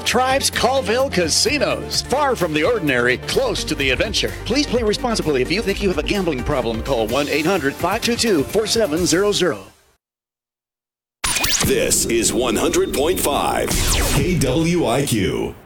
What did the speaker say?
Tribes Colville Casinos. Far from the ordinary, close to the adventure. Please play responsibly. If you think you have a gambling problem, call 1-800-522-4700. This is 100.5 KWIQ.